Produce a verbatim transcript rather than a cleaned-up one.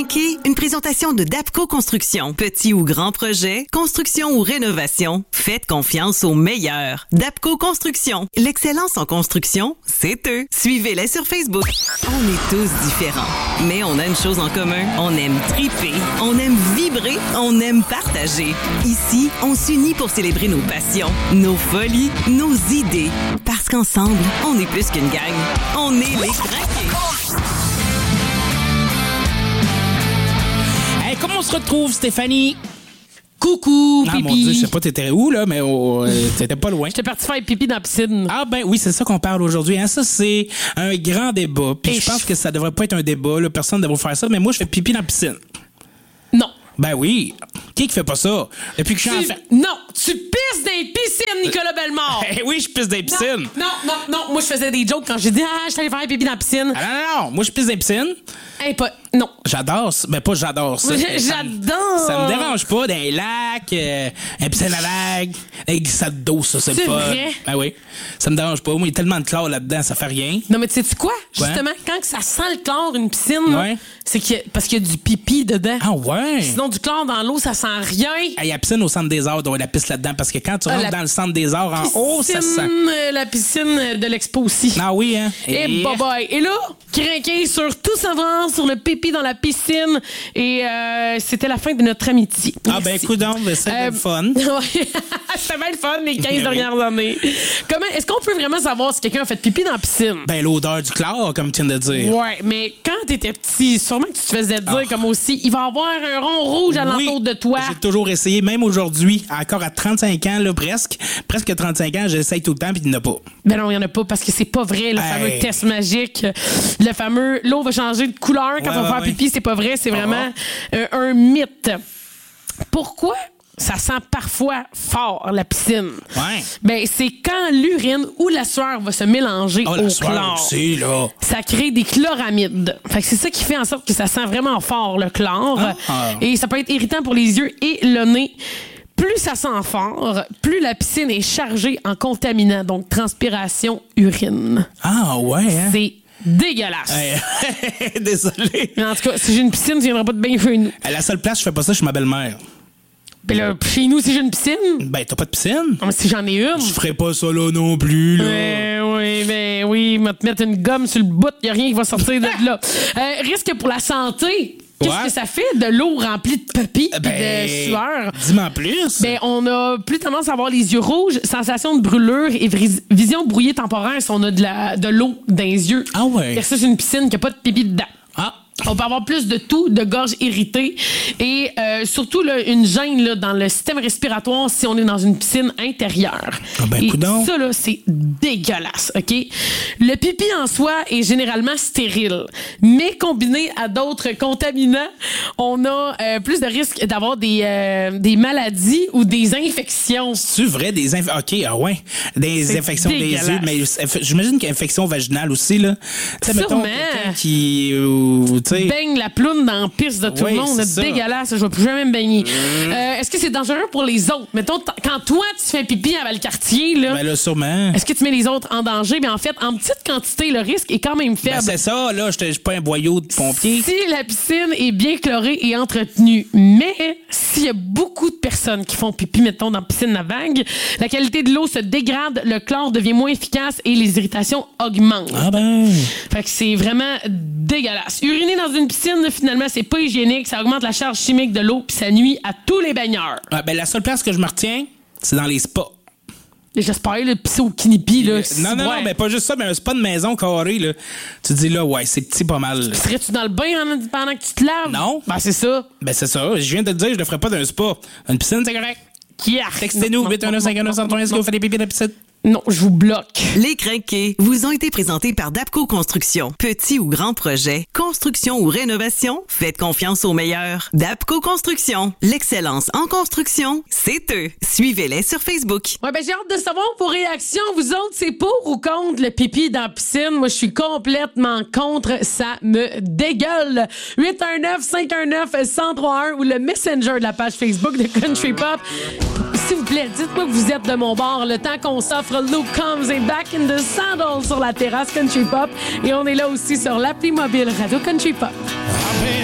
Une présentation de Dapco Construction. Petit ou grand projet, construction ou rénovation, faites confiance aux meilleurs. Dapco Construction. L'excellence en construction, c'est eux. Suivez-les sur Facebook. On est tous différents, mais on a une chose en commun. On aime triper, on aime vibrer, on aime partager. Ici, on s'unit pour célébrer nos passions, nos folies, nos idées. Parce qu'ensemble, on est plus qu'une gang. On est les craqués. Hey, comment on se retrouve, Stéphanie? Coucou, Ah, pipi. mon Dieu, je sais pas, t'étais où, là, mais oh, euh, t'étais pas loin. J'étais parti faire pipi dans la piscine. Ah, ben oui, c'est ça qu'on parle aujourd'hui. Hein. Ça, c'est un grand débat. Puis Et je pense je- que ça devrait pas être un débat. Là. Personne ne devrait faire ça. Mais moi, je fais pipi dans la piscine. Non. Ben oui. Qui qui fait pas ça? Depuis que je suis Tu- enfant. Non, tu pisses dans les piscines, Nicolas Bellemare. Eh oui, je pisse dans les piscines. Non, non, non, non. Moi, je faisais des jokes quand j'ai dit, ah, je suis allé faire pipi dans la piscine. Ah, non, non, non. Moi, je pisse dans les piscines. Hey, pas. Non. J'adore ça. Ben pas j'adore ça. J'adore. Ça me- Ça me dérange pas dans les lacs, euh, un piscine à vagues, un glissade d'eau, ça, c'est C'est pas. vrai? Ben oui. Ça me dérange pas. Moi, il y a tellement de chlore là-dedans, ça fait rien. Non, mais tu sais-tu quoi? Ouais. Justement, quand que ça sent le chlore, une piscine, là, Ouais. c'est qu'il y a- parce qu'il y a du pipi dedans. Ah ouais. Sinon, du chlore dans l'eau, ça sent rien. Il y a la piscine au centre des arts, donc la piste là-dedans, parce que quand tu Ah, rentres la dans le centre des arts en haut, ça Piscine, sent. euh, la piscine de l'expo aussi. Ah oui, hein? Et bye bye. Et là, crinqué sur tout savoir sur le pipi dans la piscine. Et euh, c'était la fin de notre amitié. Ah ben Merci. écoute donc, c'est Euh, le fun. Ouais. C'était bien le fun les quinze Oui. dernières années. Comment est-ce qu'on peut vraiment savoir si quelqu'un a fait pipi dans la piscine? Ben l'odeur du chlore, comme tu viens de dire. Ouais, mais quand t'étais petit, sûrement que tu te faisais dire comme aussi, il va y avoir un rond rouge à Oui, l'entour de toi. J'ai toujours essayé, même aujourd'hui, encore à trente-cinq ans, là, presque, presque trente-cinq ans, j'essaye tout le temps, puis il n'y en a pas. Ben non, il n'y en a pas parce que c'est pas vrai, le Hey. fameux test magique. Le fameux, l'eau va changer de couleur quand Ouais, on va ouais, faire ouais. pipi, c'est pas vrai, c'est vraiment euh, un mythe. Pourquoi ça sent parfois fort, la piscine? Ouais. Ben, c'est quand l'urine ou la sueur va se mélanger Oh, au la soirée chlore. aussi, là. Ça crée des chloramides. Fait que c'est ça qui fait en sorte que ça sent vraiment fort, le chlore. Ah. Et ça peut être irritant pour les yeux et le nez. Plus ça sent fort, plus la piscine est chargée en contaminants, donc transpiration, urine. Ah ouais, hein? C'est dégueulasse. Hey, désolé. Mais en tout cas, si j'ai une piscine, tu viendras pas de baigner chez nous. À la seule place, je fais pas ça chez ma belle-mère. Puis là, chez nous, si j'ai une piscine, Ben, t'as pas de piscine? non, mais si j'en ai une. Je ferais pas ça là non plus, là. Ben oui, ben oui, va te mettre une gomme sur le bout, y a rien qui va sortir de là. Euh, risque pour la santé. Qu'est-ce Ouais. que ça fait de l'eau remplie de papy et Ben, de sueur? dis-moi en plus. Ben, on a plus tendance à avoir les yeux rouges, sensation de brûlure et vris- vision brouillée temporaire si on a de la de l'eau dans les yeux. Ah ouais. Versus une piscine qui n'a pas de pipi dedans. Ah. On peut avoir plus de toux, de gorge irritée et euh, surtout là, une gêne là, dans le système respiratoire si on est dans une piscine intérieure. Ah ben, et coudonc. ça, là, c'est dégueulasse, OK? Le pipi en soi est généralement stérile, mais combiné à d'autres contaminants, on a euh, plus de risques d'avoir des, euh, des maladies ou des infections. C'est vrai, des inf... OK, ah ouais. Des C'est infections des dégueulasse. yeux, mais inf- j'imagine qu'il y a infection vaginale aussi, là. Tu sais, mettons, Sûrement. quelqu'un qui. euh, tu sais. Baigne la ploune dans la piste de tout Oui, le monde. c'est C'est ça. dégueulasse. Je vais plus jamais me baigner. Euh, est-ce que c'est dangereux pour les autres? Mettons, t- quand toi, tu fais pipi à Valcartier, là, Ben là, sûrement. est-ce que tu mets les autres en danger? Mais en fait, en petite quantité, le risque est quand même faible. Ben, c'est ça, là. Je suis pas un boyau de pompier. Si la piscine est bien chlorée et entretenue, mais s'il y a beaucoup de personnes qui font pipi, mettons, dans la piscine à vague, la qualité de l'eau se dégrade, le chlore devient moins efficace et les irritations augmentent. Ah ben. Fait que c'est vraiment dégueulasse. Uriner dans une piscine, finalement, c'est pas hygiénique, ça augmente la charge chimique de l'eau puis ça nuit à tous les baigneurs. Ah, ben, la seule place que je me retiens, c'est dans les spas. Et j'espère, le pisser au kinipi, là. Non, non, ouais. non, mais pas juste ça, mais un spa de maison carré, là. Tu te dis, là, ouais, c'est petit pas mal. Serais-tu dans le bain en- pendant que tu te laves? Non. Ben, c'est ça. Ben, c'est ça. Je viens de te dire, je le ferai pas d'un spa. Une piscine, c'est correct. Qui arc. Textez-nous, Non, huit un neuf cinq un neuf, non, cent trois, est-ce que vous faites des pipis dans la piscine? Non, je vous bloque. Les craqués vous ont été présentés par Dapco Construction. Petit ou grand projet, construction ou rénovation, faites confiance aux meilleurs. Dapco Construction, l'excellence en construction, c'est eux. Suivez-les sur Facebook. Ouais, ben, j'ai hâte de savoir vos réactions. Vous autres, c'est pour ou contre le pipi dans la piscine? Moi, je suis complètement contre. Ça me dégueule. huit un neuf, cinq un neuf, un zéro trois un ou le Messenger de la page Facebook de Country Pop. S'il vous plaît, dites-moi que vous êtes de mon bord. Le temps qu'on s'offre, Luke Combs et Back in the Saddle sur la terrasse Country Pop. Et on est là aussi sur l'appli mobile Radio Country Pop.